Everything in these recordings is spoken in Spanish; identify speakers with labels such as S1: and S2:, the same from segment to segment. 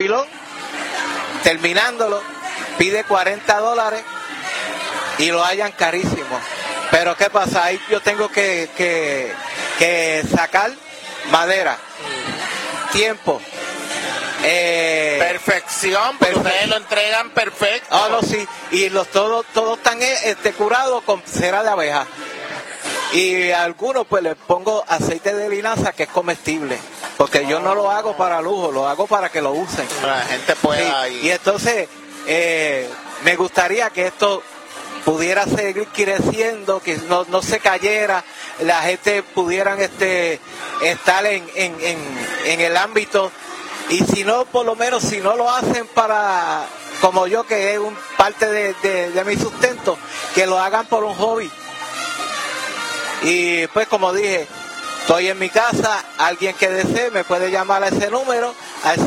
S1: vacilón, terminándolo, pide $40 y lo hallan carísimo. Pero ¿qué pasa? Ahí yo tengo que sacar madera, tiempo,
S2: perfección, porque ustedes lo entregan perfecto.
S1: Oh, no, sí, y todos están curados con cera de abeja. Y a algunos pues les pongo aceite de linaza, que es comestible, porque yo no lo hago para lujo, lo hago para que lo usen.
S2: La gente pueda.
S1: Sí, y entonces me gustaría que esto pudiera seguir creciendo, que no se cayera, la gente pudieran estar en el ámbito, y si no, por lo menos si no lo hacen para, como yo, que es parte de mi sustento, que lo hagan por un hobby. Y pues, como dije, estoy en mi casa, alguien que desee me puede llamar a ese número, al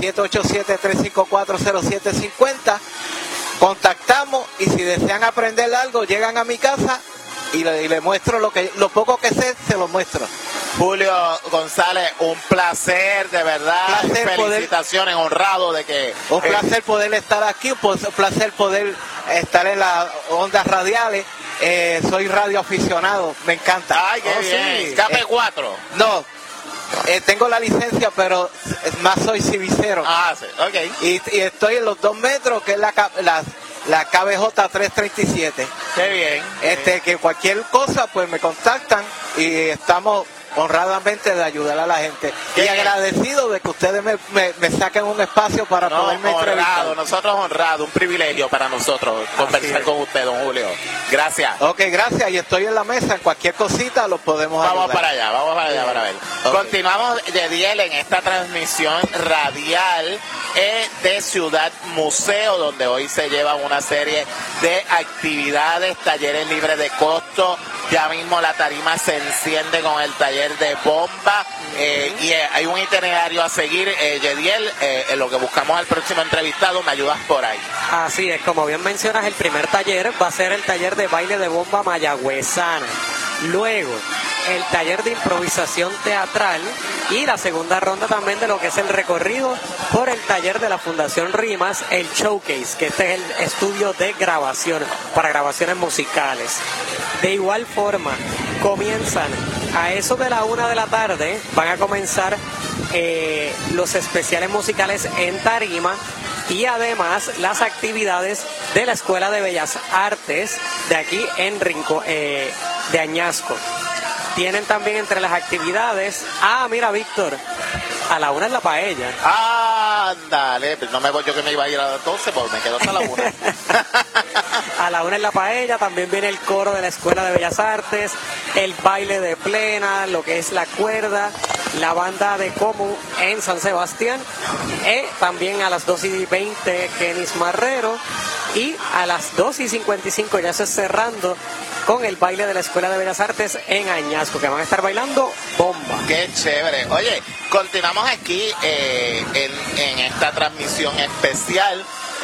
S1: 787-354-0750, contactamos, y si desean aprender algo, llegan a mi casa y le muestro lo poco que sé, se lo muestro.
S2: Julio González, un placer, de verdad, felicitaciones, honrado de que...
S1: Un placer poder estar aquí, un placer poder estar en las ondas radiales. Soy radioaficionado, me encanta.
S2: Ay, qué bien.
S1: Sí.
S2: KP4.
S1: No, tengo la licencia, pero más soy cibicero.
S2: Ah, sí, ok.
S1: Y estoy en los 2 metros, que es la KBJ 337.
S2: Qué bien.
S1: Que cualquier cosa, pues me contactan y estamos honradamente de ayudar a la gente. Y agradecido de que ustedes me saquen un espacio para poderme entrevistar.
S2: Nosotros honrados, un privilegio para nosotros conversar con usted, don Julio. Gracias.
S1: Ok, gracias, y estoy en la mesa, en cualquier cosita los podemos ayudar.
S2: Vamos para allá para ver. Okay. Continuamos de Diel en esta transmisión radial de Ciudad Museo, donde hoy se lleva una serie de actividades, talleres libres de costo. Ya mismo la tarima se enciende con el taller de bomba, y hay un itinerario a seguir. Yediel, en lo que buscamos al próximo entrevistado, me ayudas por ahí.
S3: Así es, como bien mencionas, el primer taller va a ser el taller de baile de bomba mayagüezana. Luego, el taller de improvisación teatral, y la segunda ronda también de lo que es el recorrido por el taller de la Fundación Rimas, el Showcase, que este es el estudio de grabación para grabaciones musicales. De igual forma, comienzan a eso de la 1 de la tarde, van a comenzar los especiales musicales en tarima, y además las actividades de la Escuela de Bellas Artes de aquí en de Añasco. Tienen también entre las actividades, mira, Víctor, a la 1 es la paella.
S2: Ándale, pues no me voy yo, que me iba a ir a las 12, pues me quedo hasta la 1.
S3: A la 1 es la paella, también viene el coro de la Escuela de Bellas Artes, el baile de plena, lo que es la cuerda, la banda de Comu en San Sebastián, también a las 2:20 Kenis Marrero, y a las 2:55 ya se cerrando con el baile de la Escuela de Bellas Artes en Añasco, que van a estar bailando bomba.
S2: Qué chévere. Oye, continuamos aquí en esta transmisión especial.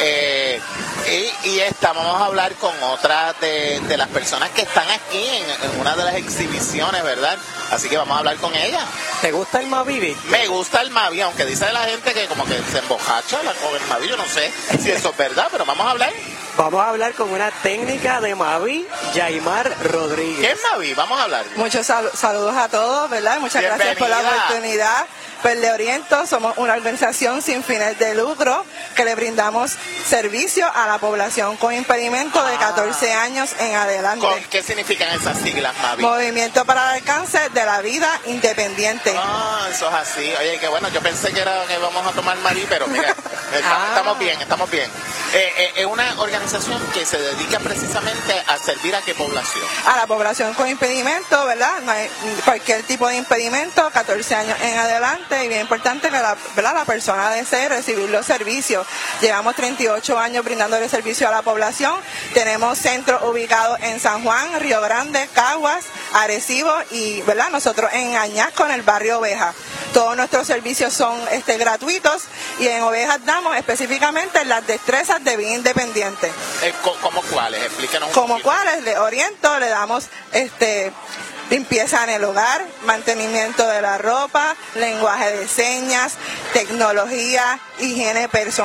S2: Y vamos a hablar con otra de las personas que están aquí en una de las exhibiciones, ¿verdad? Así que vamos a hablar con ella.
S3: ¿Te gusta el Mavi?
S2: Me gusta el Mavi, aunque dice la gente que como que se embojacha con el Mavi. Yo no sé si eso es verdad, pero vamos a hablar.
S3: Vamos a hablar con una técnica de Mavi, Yaimar Rodríguez.
S2: ¿Qué es Mavi? Vamos a hablar.
S4: Muchos saludos a todos, ¿verdad? Muchas gracias por la oportunidad. Pues le oriento, somos una organización sin fines de lucro que le brindamos servicio a la población con impedimento de 14 años en adelante.
S2: ¿Qué significan esas siglas, Mavi?
S4: Movimiento para el Alcance de la Vida Independiente.
S2: Eso es así. Oye, qué bueno, yo pensé que vamos a tomar Mavi, pero mira, estamos bien. Es una organización que se dedica precisamente a servir a qué población.
S4: A la población con impedimento, ¿verdad? No hay cualquier tipo de impedimento, 14 años en adelante, y bien importante que la persona desee recibir los servicios. Llevamos 38 años brindándole servicio a la población. Tenemos centros ubicados en San Juan, Río Grande, Caguas, Arecibo y, ¿verdad?, nosotros en Añasco, en el barrio Oveja. Todos nuestros servicios son gratuitos, y en Ovejas damos específicamente las destrezas de vida independiente.
S2: ¿Cómo cuáles? Explícanos un
S4: Como
S2: poquito.
S4: cuáles, le oriento, le damos limpieza en el hogar, mantenimiento de la ropa, lenguaje de señas, tecnología, higiene personal.